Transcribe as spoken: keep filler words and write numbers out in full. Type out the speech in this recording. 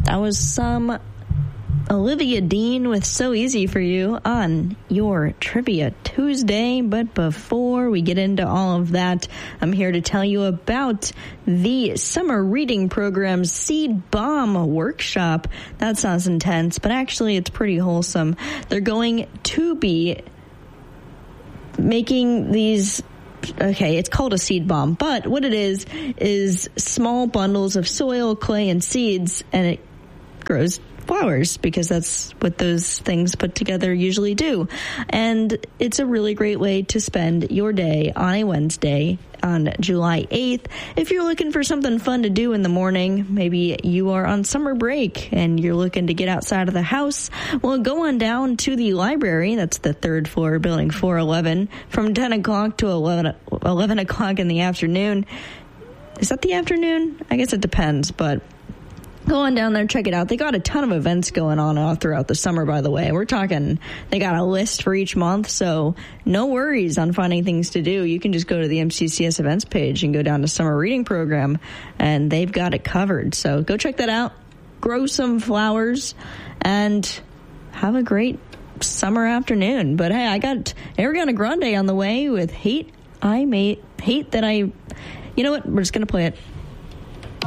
That was some Olivia Dean with So Easy for You on your Trivia Tuesday. But before we get into all of that, I'm here to tell you about the summer reading program's Seed Bomb Workshop. That sounds intense, but actually it's pretty wholesome. They're going to be making these... Okay, it's called a seed bomb, but what it is is small bundles of soil, clay, and seeds, and it grows flowers because that's what those things put together usually do. And it's a really great way to spend your day on a Wednesday on July eighth. If you're looking for something fun to do in the morning, maybe you are on summer break and you're looking to get outside of the house, well, go on down to the library. That's the third floor, building four eleven, from ten o'clock to eleven, eleven o'clock in the afternoon. Is that the afternoon? I guess it depends, but go on down there, check it out. They got a ton of events going on all throughout the summer, by the way. We're talking, they got a list for each month, so no worries on finding things to do. You can just go to the M C C S events page and go down to summer reading program, and they've got it covered. So go check that out, grow some flowers, and have a great summer afternoon. But hey, I got Ariana Grande on the way with Hate I Made, Hate That I, you know what, we're just going to play it.